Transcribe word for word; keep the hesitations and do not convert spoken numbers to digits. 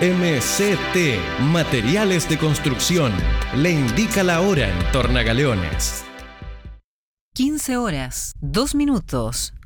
M C T, Materiales de Construcción, le indica la hora en Tornagaleones. quince horas, dos minutos.